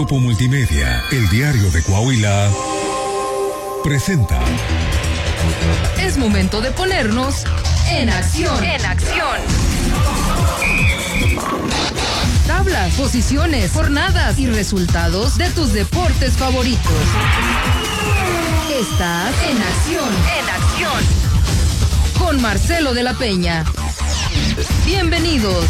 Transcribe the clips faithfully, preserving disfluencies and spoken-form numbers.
Grupo Multimedia, el diario de Coahuila, presenta. Es momento de ponernos en acción. En acción. Tablas, posiciones, jornadas y resultados de tus deportes favoritos. Estás en acción. En acción. Con Marcelo de la Peña. Bienvenidos.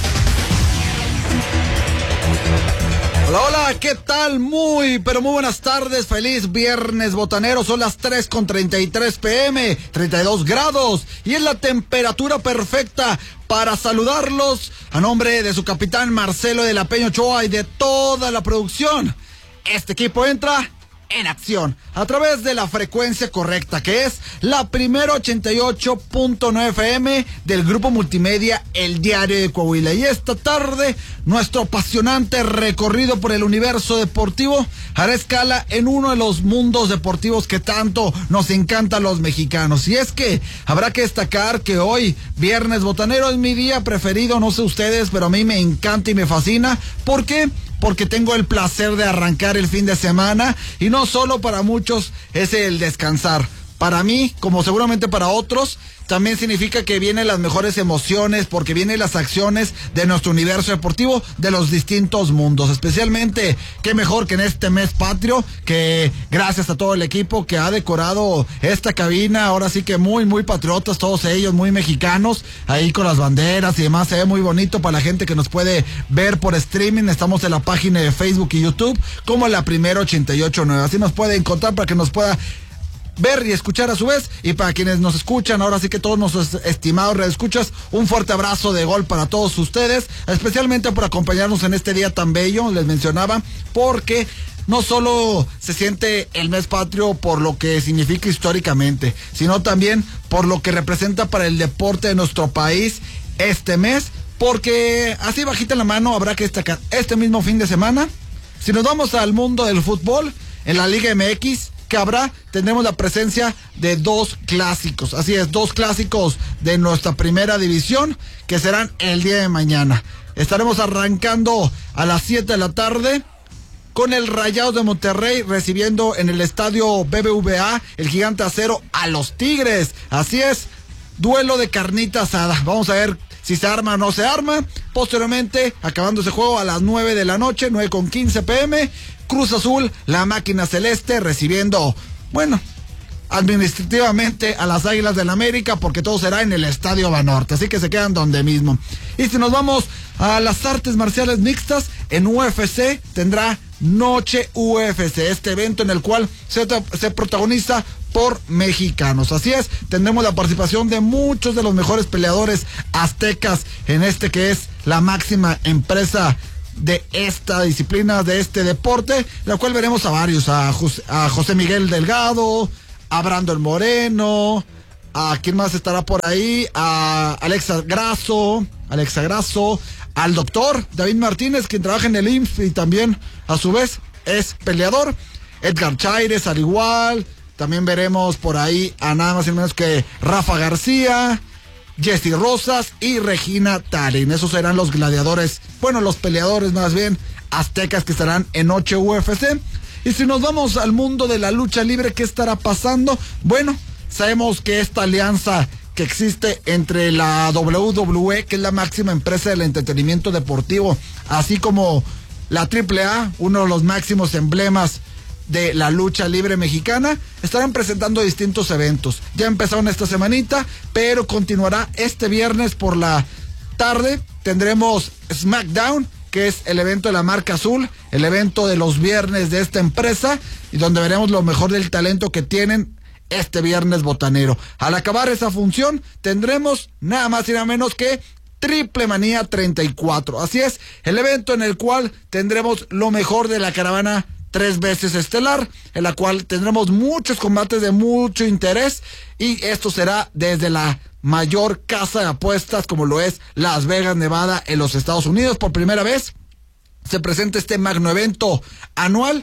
Hola, hola, ¿qué tal? Muy, pero muy buenas tardes, feliz viernes botanero, son las tres con treinta y tres pm, treinta y dos grados, y es la temperatura perfecta para saludarlos a nombre de su capitán Marcelo de la Peña Ochoa y de toda la producción. Este equipo entra en acción a través de la frecuencia correcta, que es la primera ochenta y ocho punto nueve F M del Grupo Multimedia, el diario de Coahuila. Y esta tarde nuestro apasionante recorrido por el universo deportivo hará escala en uno de los mundos deportivos que tanto nos encantan los mexicanos. Y es que habrá que destacar que hoy, viernes botanero, es mi día preferido, no sé ustedes, pero a mí me encanta y me fascina. ¿Por qué? Porque tengo el placer de arrancar el fin de semana, y no solo para muchos es el descansar. Para mí, como seguramente para otros, también significa que vienen las mejores emociones, porque vienen las acciones de nuestro universo deportivo, de los distintos mundos. Especialmente, qué mejor que en este mes patrio, que gracias a todo el equipo que ha decorado esta cabina, ahora sí que muy, muy patriotas, todos ellos, muy mexicanos, ahí con las banderas y demás, se ve muy bonito para la gente que nos puede ver por streaming. Estamos en la página de Facebook y YouTube, como la primera ochenta y ocho punto nueve, así nos puede encontrar para que nos pueda ver y escuchar a su vez. Y para quienes nos escuchan, ahora sí que todos nuestros estimados redescuchas, un fuerte abrazo de gol para todos ustedes, especialmente por acompañarnos en este día tan bello, les mencionaba, porque no solo se siente el mes patrio por lo que significa históricamente, sino también por lo que representa para el deporte de nuestro país este mes, porque así bajita la mano habrá que destacar este mismo fin de semana. Si nos vamos al mundo del fútbol, en la Liga M X, que habrá, tendremos la presencia de dos clásicos, así es, dos clásicos de nuestra primera división, que serán el día de mañana. Estaremos arrancando a las siete de la tarde con el Rayados de Monterrey recibiendo en el estadio B B V A, el Gigante Acero, a los Tigres. Así es, duelo de carnita asada. Vamos a ver si se arma o no se arma. Posteriormente, acabando ese juego a las nueve de la noche, nueve con quince pm, Cruz Azul, la máquina celeste, recibiendo, bueno, administrativamente a las Águilas del América, porque todo será en el Estadio Banorte, así que se quedan donde mismo. Y si nos vamos a las artes marciales mixtas, en U F C tendrá Noche U F C, este evento en el cual se, se protagoniza por mexicanos. Así es, tendremos la participación de muchos de los mejores peleadores aztecas en este que es la máxima empresa de esta disciplina, de este deporte, la cual veremos a varios, a José, a José Miguel Delgado, a Brandon Moreno, a quién más estará por ahí, a Alexa Grasso, Alexa Grasso, al doctor David Martínez, quien trabaja en el I M S S y también a su vez es peleador, Edgar Chaires al igual. También veremos por ahí a nada más y menos que Rafa García, Jessy Rosas y Regina Tarin. Esos serán los gladiadores, bueno, los peleadores más bien aztecas que estarán en Noche U F C. Y si nos vamos al mundo de la lucha libre, ¿qué estará pasando? Bueno, sabemos que esta alianza que existe entre la W W E, que es la máxima empresa del entretenimiento deportivo, así como la Triple A, uno de los máximos emblemas de la lucha libre mexicana, estarán presentando distintos eventos. Ya empezaron esta semanita, pero continuará este viernes por la tarde. Tendremos SmackDown, que es el evento de la marca azul, el evento de los viernes de esta empresa, y donde veremos lo mejor del talento que tienen este viernes botanero. Al acabar esa función, tendremos nada más y nada menos que Triple Manía treinta y cuatro. Así es, el evento en el cual tendremos lo mejor de la caravana tres veces estelar, en la cual tendremos muchos combates de mucho interés, y esto será desde la mayor casa de apuestas como lo es Las Vegas, Nevada, en los Estados Unidos. Por primera vez se presenta este magno evento anual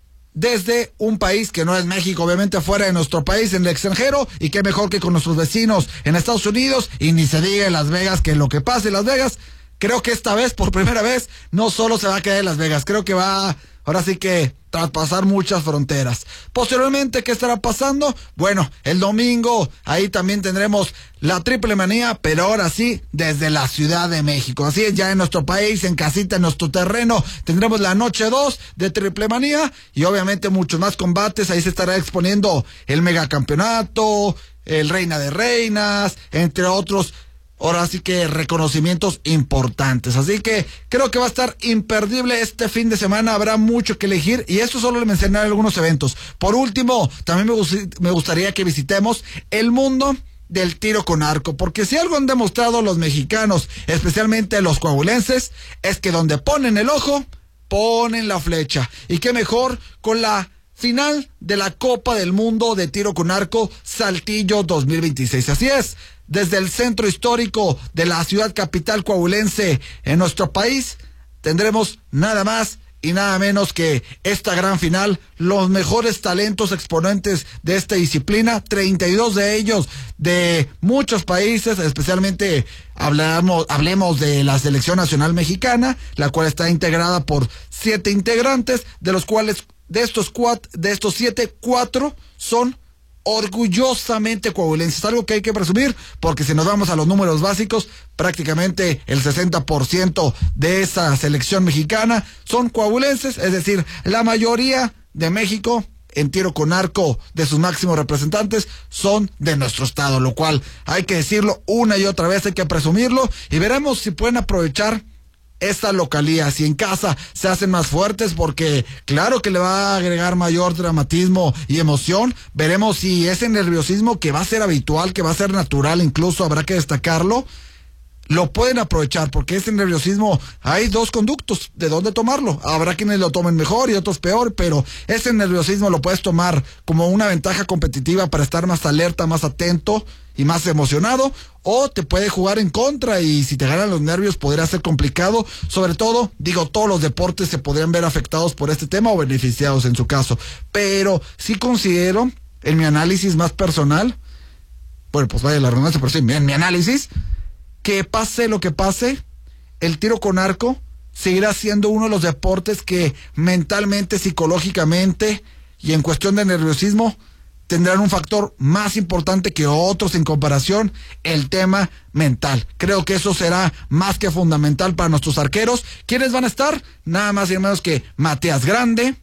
desde un país que no es México, obviamente fuera de nuestro país, en el extranjero, y qué mejor que con nuestros vecinos en Estados Unidos, y ni se diga en Las Vegas, que lo que pase en Las Vegas, creo que esta vez, por primera vez, no solo se va a quedar en Las Vegas, creo que va ahora sí que traspasar muchas fronteras. Posteriormente, ¿qué estará pasando? Bueno, el domingo ahí también tendremos la triple manía, pero ahora sí desde la Ciudad de México. Así es, ya en nuestro país, en casita, en nuestro terreno, tendremos la noche dos de triple manía y obviamente muchos más combates. Ahí se estará exponiendo el megacampeonato, el Reina de Reinas, entre otros. Ahora sí que reconocimientos importantes. Así que creo que va a estar imperdible este fin de semana. Habrá mucho que elegir. Y esto solo le mencioné algunos eventos. Por último, también me, gust- me gustaría que visitemos el mundo del tiro con arco. Porque si algo han demostrado los mexicanos, especialmente los coahuilenses, es que donde ponen el ojo, ponen la flecha. Y qué mejor con la final de la Copa del Mundo de Tiro con Arco Saltillo dos mil veintiséis. Así es, desde el centro histórico de la ciudad capital coahuilense en nuestro país, tendremos nada más y nada menos que esta gran final, los mejores talentos exponentes de esta disciplina, treinta y dos de ellos de muchos países, especialmente hablamos, hablemos de la selección nacional mexicana, la cual está integrada por siete integrantes, de los cuales de estos cuatro, de estos siete, cuatro son orgullosamente coahuilenses, algo que hay que presumir, porque si nos vamos a los números básicos, prácticamente el sesenta por ciento de esa selección mexicana son coahuilenses, es decir, la mayoría de México en tiro con arco de sus máximos representantes son de nuestro estado, lo cual hay que decirlo una y otra vez, hay que presumirlo, y veremos si pueden aprovechar esta localía, si en casa se hacen más fuertes, porque claro que le va a agregar mayor dramatismo y emoción. Veremos si ese nerviosismo, que va a ser habitual, que va a ser natural, incluso habrá que destacarlo, lo pueden aprovechar, porque ese nerviosismo, hay dos conductos de dónde tomarlo. Habrá quienes lo tomen mejor y otros peor, pero ese nerviosismo lo puedes tomar como una ventaja competitiva para estar más alerta, más atento y más emocionado, o te puede jugar en contra, y si te ganan los nervios podría ser complicado. Sobre todo, digo, todos los deportes se podrían ver afectados por este tema o beneficiados en su caso, pero sí considero, en mi análisis más personal, bueno, pues vaya la redundancia, pero sí, en mi análisis, que pase lo que pase, el tiro con arco seguirá siendo uno de los deportes que mentalmente, psicológicamente y en cuestión de nerviosismo tendrán un factor más importante que otros en comparación, el tema mental. Creo que eso será más que fundamental para nuestros arqueros. ¿Quiénes van a estar? Nada más y menos que Matías Grande,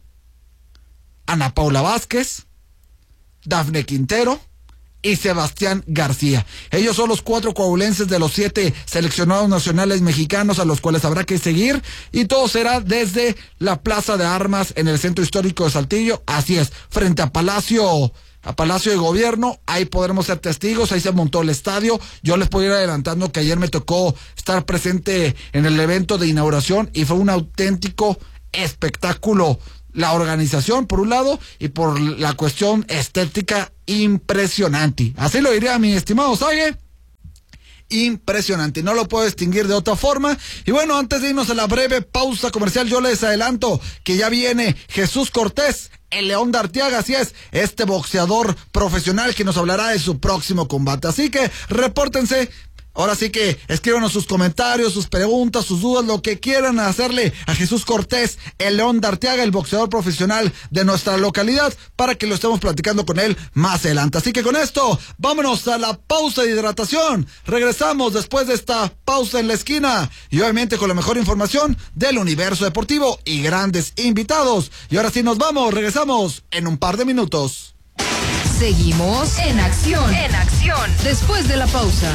Ana Paula Vázquez, Dafne Quintero y Sebastián García. Ellos son los cuatro coahuilenses de los siete seleccionados nacionales mexicanos a los cuales habrá que seguir, y todo será desde la Plaza de Armas en el centro histórico de Saltillo. Así es, frente a Palacio a Palacio de Gobierno, ahí podremos ser testigos, ahí se montó el estadio. Yo les puedo ir adelantando que ayer me tocó estar presente en el evento de inauguración y fue un auténtico espectáculo. La organización por un lado y por la cuestión estética impresionante. Así lo diría mi estimado Sague. Impresionante, no lo puedo distinguir de otra forma. Y bueno, antes de irnos a la breve pausa comercial, yo les adelanto que ya viene Jesús Cortés, el León de Arteaga. Así es, este boxeador profesional que nos hablará de su próximo combate. Así que repórtense. Ahora sí que escríbanos sus comentarios, sus preguntas, sus dudas, lo que quieran hacerle a Jesús Cortés, el León de Arteaga, el boxeador profesional de nuestra localidad, para que lo estemos platicando con él más adelante. Así que con esto, vámonos a la pausa de hidratación. Regresamos después de esta pausa en la esquina y obviamente con la mejor información del universo deportivo y grandes invitados. Y ahora sí nos vamos, regresamos en un par de minutos. Seguimos en acción, en acción, después de la pausa.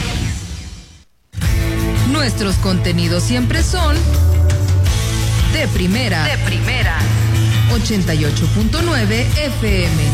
Nuestros contenidos siempre son de primera, de primera, ochenta y ocho punto nueve F M.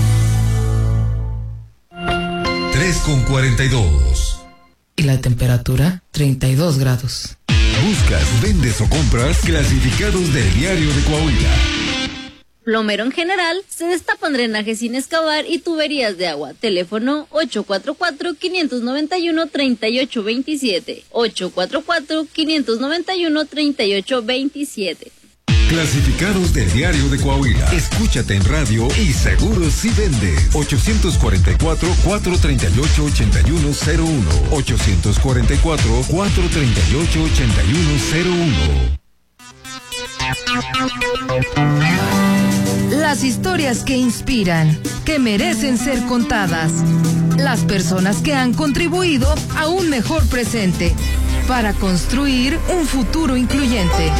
tres con cuarenta y dos. Y la temperatura, treinta y dos grados. Buscas, vendes o compras clasificados del Diario de Coahuila. Plomero en general, se destapan drenajes sin excavar y tuberías de agua. Teléfono ocho cuatro cuatro, cinco nueve uno, tres ocho dos siete. ocho cuatro cuatro, cinco nueve uno, tres ocho dos siete. Clasificados del Diario de Coahuila. Escúchate en radio y seguro si vendes. ocho cuatro cuatro, cuatro tres ocho, ocho uno cero uno. ocho cuatro cuatro, cuatro tres ocho, ocho uno cero uno. Las historias que inspiran, que merecen ser contadas. Las personas que han contribuido a un mejor presente para construir un futuro incluyente.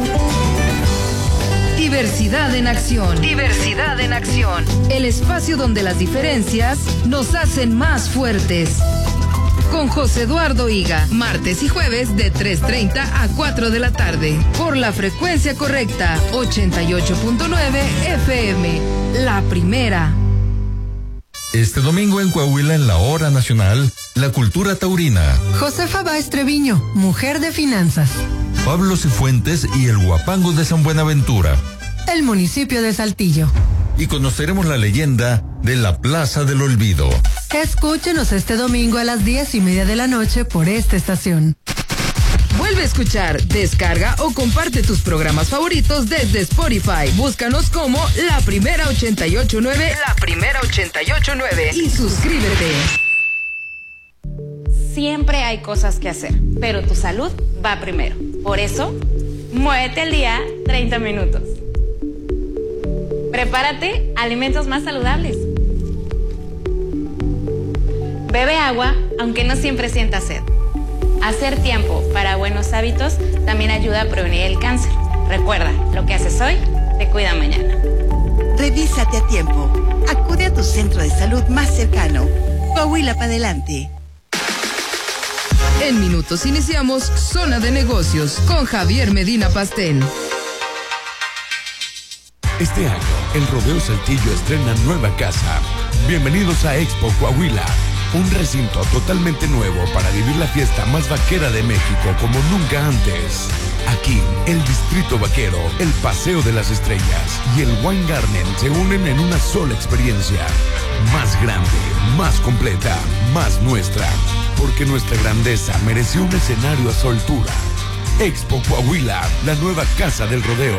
Diversidad en acción. Diversidad en acción. El espacio donde las diferencias nos hacen más fuertes. Con José Eduardo Higa, martes y jueves de tres treinta a cuatro de la tarde. Por la frecuencia correcta, ochenta y ocho punto nueve F M. La primera. Este domingo en Coahuila, en la Hora Nacional, la cultura taurina. Josefa Báez Treviño, mujer de finanzas. Pablo Cifuentes y el Guapango de San Buenaventura. El municipio de Saltillo. Y conoceremos la leyenda de la Plaza del Olvido. Escúchenos este domingo a las diez y media de la noche por esta estación. Vuelve a escuchar, descarga o comparte tus programas favoritos desde Spotify. Búscanos como La Primera ochenta y ocho nueve, La Primera ochenta y ocho nueve y suscríbete. Siempre hay cosas que hacer, pero tu salud va primero. Por eso, muévete al día treinta minutos. Prepárate alimentos más saludables. Bebe agua, aunque no siempre sientas sed. Hacer tiempo para buenos hábitos también ayuda a prevenir el cáncer. Recuerda, lo que haces hoy te cuida mañana. Revísate a tiempo. Acude a tu centro de salud más cercano. Coahuila para adelante. En minutos iniciamos Zona de Negocios con Javier Medina Pastel. Este año, el Rodeo Saltillo estrena nueva casa. Bienvenidos a Expo Coahuila, un recinto totalmente nuevo para vivir la fiesta más vaquera de México como nunca antes. Aquí, el Distrito Vaquero, el Paseo de las Estrellas y el Wine Garden se unen en una sola experiencia. Más grande, más completa, más nuestra. Porque nuestra grandeza mereció un escenario a su altura. Expo Coahuila, la nueva casa del rodeo.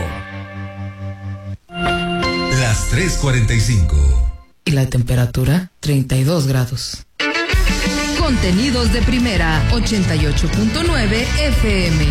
Las tres cuarenta y cinco. Y la temperatura, treinta y dos grados. Contenidos de primera, ochenta y ocho punto nueve F M.